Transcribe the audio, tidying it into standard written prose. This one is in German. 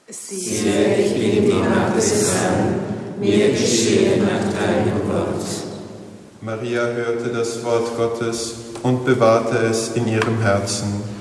Siehe, ich bin die Magd des Herrn, mir geschehe nach deinem Wort. Maria hörte das Wort Gottes und bewahrte es in ihrem Herzen.